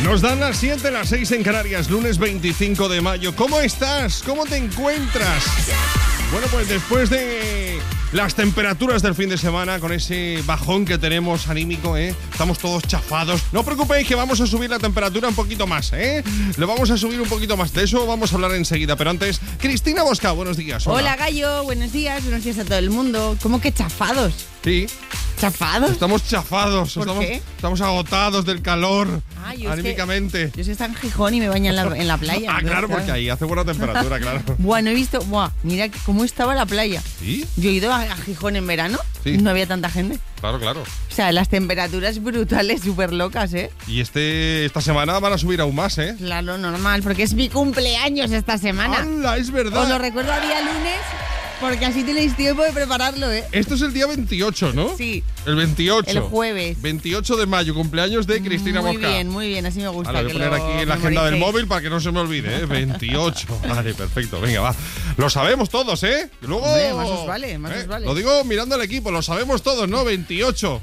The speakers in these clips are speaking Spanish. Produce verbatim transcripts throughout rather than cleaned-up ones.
Nos dan las siete, las seis en Canarias, lunes veinticinco de mayo. ¿Cómo estás? ¿Cómo te encuentras? Bueno, pues después de las temperaturas del fin de semana, con ese bajón que tenemos anímico, ¿eh? Estamos todos chafados. No os preocupéis que vamos a subir la temperatura un poquito más, ¿eh? Le vamos a subir un poquito más. De eso vamos a hablar enseguida. Pero antes, Cristina Bosca, buenos días. Hola, Hola Gallo, buenos días, buenos días a todo el mundo. ¿Cómo que chafados? Sí. ¿Chafados? Estamos chafados. ¿Por estamos, qué? Estamos agotados del calor, Ah, yo anímicamente. Es que, yo soy en Gijón y me baño en la, en la playa. Ah, entonces, claro, porque ahí hace buena temperatura, claro. Bueno, he visto, buah, mira cómo estaba la playa. ¿Sí? Yo he ido a, a Gijón en verano, Sí. no había tanta gente. Claro, claro. O sea, las temperaturas brutales, súper locas, ¿eh? Y este esta semana van a subir aún más, ¿eh? Claro, normal, porque es mi cumpleaños esta semana. ¡Hala! Es verdad. Os lo recuerdo a día lunes, porque así tenéis tiempo de prepararlo, ¿eh? Esto es el día veintiocho, ¿no? Sí. El veintiocho. El jueves. veintiocho de mayo, cumpleaños de Cristina Muy Bosca. bien, muy bien, así me gusta. Vale, voy a que poner lo aquí en la agenda del memoricéis. móvil para que no se me olvide, ¿eh? veintiocho. Vale, perfecto. Venga, va. Lo sabemos todos, ¿eh? Y luego, Hombre, más os vale, más ¿eh? os vale. Lo digo mirando al equipo, lo sabemos todos, ¿no? veintiocho.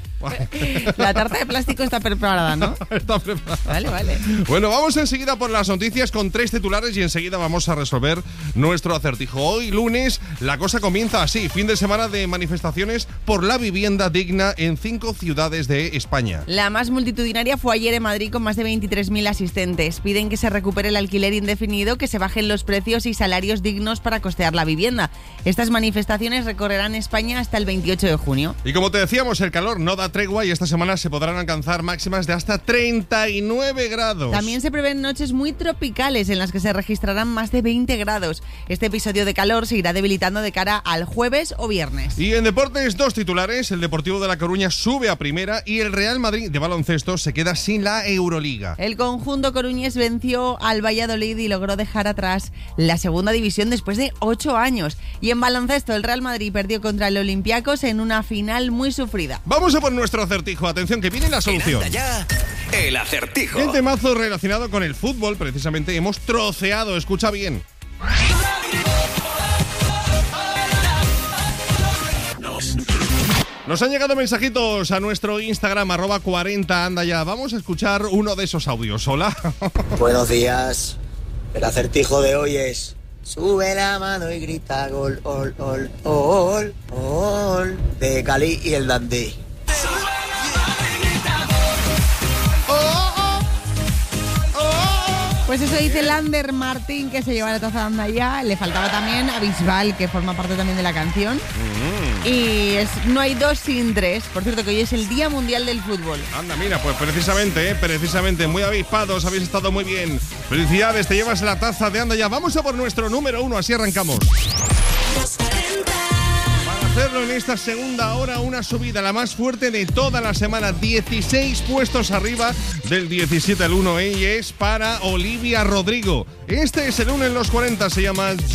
La tarta de plástico está preparada, ¿no? Está preparado. Vale, vale. Bueno, vamos enseguida por las noticias con tres titulares y enseguida vamos a resolver nuestro acertijo. Hoy, lunes, la cosa comienza así. Fin de semana de manifestaciones por la vivienda digna en cinco ciudades de España. La más multitudinaria fue ayer en Madrid con más de veintitrés mil asistentes. Piden que se recupere el alquiler indefinido, que se bajen los precios y salarios dignos para costear la vivienda. Estas manifestaciones recorrerán España hasta el veintiocho de junio. Y como te decíamos, el calor no da tregua y esta semana se podrán alcanzar máximas de hasta treinta y nueve grados. También se prevén noches muy tropicales en las que se registrarán más de veinte grados. Este episodio de calor se irá debilitando de cara al jueves o viernes. Y en deportes, dos titulares. El Deportivo de La Coruña sube a primera y el Real Madrid de baloncesto se queda sin la Euroliga. El conjunto coruñés venció al Valladolid y logró dejar atrás la segunda división después de ocho años. Y en baloncesto, el Real Madrid perdió contra el Olympiacos en una final muy sufrida. Vamos a por nuestro acertijo. Atención, que viene la solución. Anda ya, el acertijo. El temazo relacionado con el fútbol, precisamente, hemos troceado. Escucha bien. Nos han llegado mensajitos a nuestro Instagram, arroba cuarenta, anda ya. Vamos a escuchar uno de esos audios. Hola. Buenos días. El acertijo de hoy es: sube la mano y grita gol, gol, gol, gol, gol, de Cali y el Dandí. Pues eso dice Lander Martín, que se lleva la taza de Anda Ya. Le faltaba también a Bisbal, que forma parte también de la canción. Mm. Y es, no hay dos sin tres. Por cierto, que hoy es el Día Mundial del Fútbol. Anda, mira, pues precisamente, eh, precisamente, muy avispados, habéis estado muy bien. Felicidades, te llevas la taza de Anda Ya. Vamos a por nuestro número uno, así arrancamos. Hacerlo en esta segunda hora, una subida la más fuerte de toda la semana, dieciséis puestos arriba del diecisiete al uno, ¿eh? Y es para Olivia Rodrigo. Este es el uno en los cuarenta, se llama